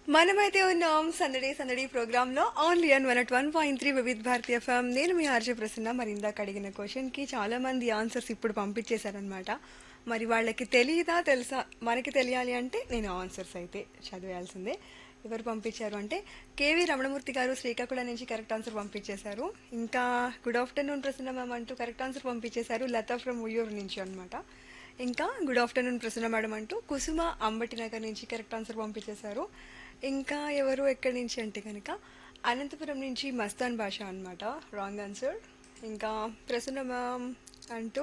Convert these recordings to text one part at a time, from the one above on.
మనమైతే ఉన్నాం సందడి సందడి ప్రోగ్రామ్ లో only an 101.3 Vividh Bharati FM. నేను మీ ఆర్జే ప్రసన్న. మరి ఇందాక అడిగిన క్వశ్చన్ కి చాలా మంది ఆన్సర్స్ ఇప్పుడు పంపించేశారనమాట. మరి వాళ్ళకి తెలియదా తెలుసా? మనకి తెలియాలి అంటే నేను ఆన్సర్స్ అయితే చదివేయాల్సిందే. ఎవరు పంపించారు అంటే కేవి రమణమూర్తి గారు శ్రీకాకుళం నుంచి కరెక్ట్ ఆన్సర్ పంపించేశారు. ఇంకా గుడ్ ఆఫ్టర్నూన్ ప్రసన్న మ్యామ్ అంటూ కరెక్ట్ ఆన్సర్ పంపించేశారు లతా ఫ్రమ్ ఉయ్యూరు నుంచి అనమాట. ఇంకా గుడ్ ఆఫ్టర్నూన్ ప్రసన్న మేడం అంటూ కుసుమ అంబటి నగర్ నుంచి కరెక్ట్ ఆన్సర్ పంపించేశారు. ఇంకా ఎవరు ఎక్కడి నుంచి అంటే కనుక అనంతపురం నుంచి మస్తాన్ భాష అనమాట, రాంగ్ ఆన్సర్. ఇంకా ప్రసన్న మ్యామ్ అంటూ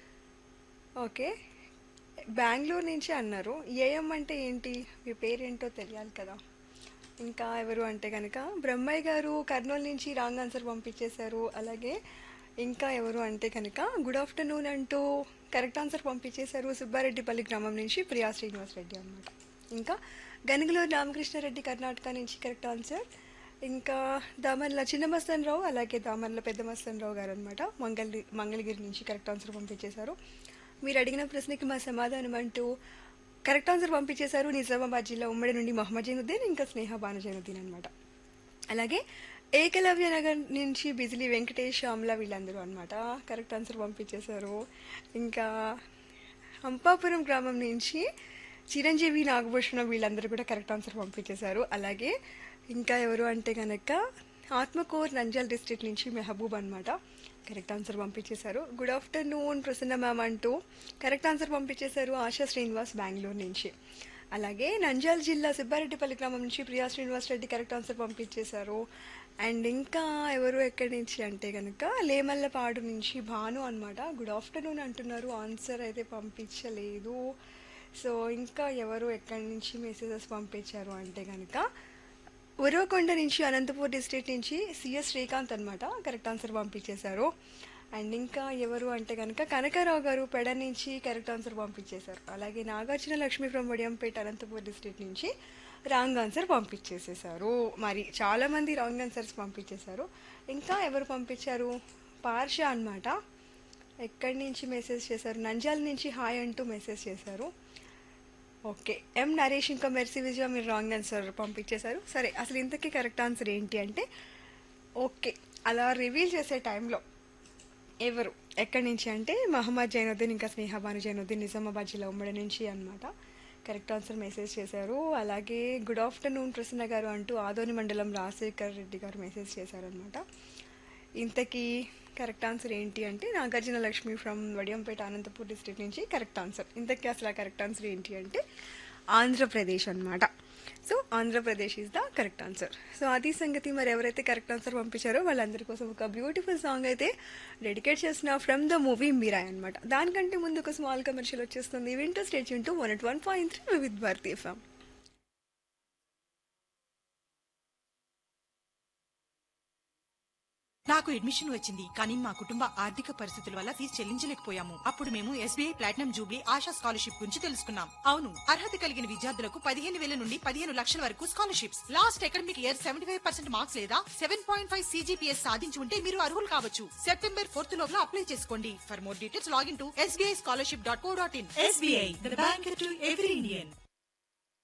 ఓకే బెంగళూరు నుంచి అన్నారు. ఏఎం అంటే ఏంటి, మీ పేరేంటో తెలియాలి కదా. ఇంకా ఎవరు అంటే కనుక బ్రహ్మయ్య గారు కర్నూలు నుంచి రాంగ్ ఆన్సర్ పంపించేశారు. అలాగే ఇంకా ఎవరు అంటే కనుక గుడ్ ఆఫ్టర్నూన్ అంటూ కరెక్ట్ ఆన్సర్ పంపించేశారు సుబ్బారెడ్డిపల్లి గ్రామం నుంచి ప్రియా శ్రీనివాస్ రెడ్డి అనమాట. ఇంకా గనుగులూరు రామకృష్ణారెడ్డి కర్ణాటక నుంచి కరెక్ట్ ఆన్సర్. ఇంకా దామర్ల చిన్న మస్తన్ రావు అలాగే దామర్ల పెద్ద మస్తన్ రావు గారు అనమాట మంగళగిరి నుంచి కరెక్ట్ ఆన్సర్ పంపించేశారు. మీరు అడిగిన ప్రశ్నకి మా సమాధానం అంటూ కరెక్ట్ ఆన్సర్ పంపించేశారు నిజామాబాద్ జిల్లా ఉమ్మడి నుండి మొహమ్మద్ జైనుద్దీన్ ఇంకా స్నేహ బాను జైనుద్దీన్ అనమాట. అలాగే ఏకలవ్య నగర్ నుంచి బిజిలీ వెంకటేష్ శ్యామ్ల వీళ్ళందరూ అనమాట కరెక్ట్ ఆన్సర్ పంపించేశారు. ఇంకా హంపాపురం గ్రామం నుంచి చిరంజీవి నాగభూషణం వీళ్ళందరూ కూడా కరెక్ట్ ఆన్సర్ పంపించేశారు. అలాగే ఇంకా ఎవరు అంటే కనుక ఆత్మకూర్ నంజల్ డిస్ట్రిక్ట్ నుంచి మెహబూబ్ అనమాట కరెక్ట్ ఆన్సర్ పంపించేశారు. గుడ్ ఆఫ్టర్నూన్ ప్రసన్న మ్యామ్ అంటూ కరెక్ట్ ఆన్సర్ పంపించేశారు ఆశా శ్రీనివాస్ బెంగళూరు నుంచి. అలాగే నంద్యాల జిల్లా సుబ్బారెడ్డిపల్లి గ్రామం నుంచి ప్రియా శ్రీనివాస్ రెడ్డి కరెక్ట్ ఆన్సర్ పంపించేశారు. అండ్ ఇంకా ఎవరు ఎక్కడి నుంచి అంటే కనుక లేమల్లపాడు నుంచి భాను అనమాట గుడ్ ఆఫ్టర్నూన్ అంటున్నారు, ఆన్సర్ అయితే పంపించలేదు. సో ఇంకా ఎవరు ఎక్కడి నుంచి మెసేజెస్ పంపించారు అంటే కనుక ఉరవకొండ నుంచి అనంతపూర్ డిస్ట్రిక్ట్ నుంచి సిఎస్ శ్రీకాంత్ అనమాట కరెక్ట్ ఆన్సర్ పంపించేశారు. అండ్ ఇంకా ఎవరు అంటే కనుక కనకారావు గారు పెడ నుంచి కరెక్ట్ ఆన్సర్ పంపించేశారు. అలాగే నాగార్జున లక్ష్మీ ఫ్రమ్ వడియంపేట అనంతపూర్ డిస్ట్రిక్ట్ నుంచి రాంగ్ ఆన్సర్ పంపించేసేసారు. మరి చాలా మంది రాంగ్ ఆన్సర్స్ పంపించేశారు. ఇంకా ఎవరు పంపించారు పార్ష అనమాట ఎక్కడి నుంచి మెసేజ్ చేశారు నంద్యాల నుంచి హాయ్ అంటూ మెసేజ్ చేశారు. ఓకే ఎం నరేష్ ఇంకా మెర్సీ విజయ మీరు రాంగ్ ఆన్సర్ పంపించేశారు. సరే అసలు ఇంతకీ కరెక్ట్ ఆన్సర్ ఏంటి అంటే ఓకే అలా రివీల్ చేసే టైంలో ఎవరు ఎక్కడి నుంచి అంటే మహమ్మద్ జైనుద్దీన్ ఇంకా స్నేహబాను జైనుద్దీన్ నిజామాబాద్ జిల్లా ఉమ్మడి నుంచి అనమాట కరెక్ట్ ఆన్సర్ మెసేజ్ చేశారు. అలాగే గుడ్ ఆఫ్టర్నూన్ ప్రసన్న గారు అంటూ ఆదోని మండలం రాజశేఖర్ రెడ్డి గారు మెసేజ్ చేశారనమాట. ఇంతకీ కరెక్ట్ ఆన్సర్ ఏంటి అంటే నాగార్జున లక్ష్మి ఫ్రమ్ వడియంపేట అనంతపూర్ డిస్ట్రిక్ట్ నుంచి కరెక్ట్ ఆన్సర్. ఇంతకీ అసలు కరెక్ట్ ఆన్సర్ ఏంటి అంటే ఆంధ్రప్రదేశ్ అనమాట. So Andhra Pradesh is the correct answer. So అది సంగతి. మరి ఎవరైతే కరెక్ట్ ఆన్సర్ పంపించారో వాళ్ళందరి కోసం ఒక బ్యూటిఫుల్ సాంగ్ అయితే డెడికేట్ చేసిన ఫ్రమ్ ద మూవీ మీరాయ్ అనమాట. దానికంటే ముందు ఒక స్మాల్ కమర్షియల్ వచ్చేస్తుంది. వింటూ state Yoon to 101.3 Vividh Bharati FM. నాకు అడ్మిషన్ వచ్చింది కానీ మా కుటుంబ ఆర్థిక పరిస్థితుల వల్ల ఫీజు చెల్లించలేకపోయాము. అప్పుడు మేము SBI platinum Jubilee ASHA scholarship గురించి తెలుసుకున్నాం. అవును అర్హత కలిగిన విద్యార్థులకు 15,000 నుండి 15 లక్షల వరకు scholarships. Last academic year 75% marks లేదా 7.5 CGPS సాధించి ఉంటే మీరు అర్హులు కావచ్చు. September 4th లోపల అప్లై చేసుకోండి. For more details login to sbischolarship.co.in. SBI, the bank to every Indian.